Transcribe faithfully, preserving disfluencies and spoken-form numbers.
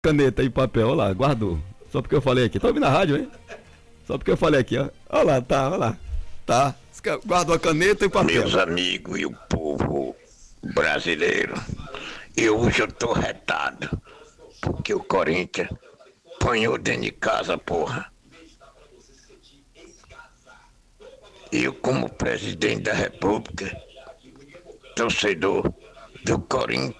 Caneta e papel, olha lá, guardou. Só porque eu falei aqui. Tá ouvindo a rádio, hein? Só porque eu falei aqui, ó. Olha lá, tá, olha lá. Tá. Guardou a caneta e o papel. Meus amigos e o povo brasileiro, eu hoje eu tô retado, porque o Corinthians apanhou dentro de casa, porra. Eu, como presidente da República, torcedor do Corinthians,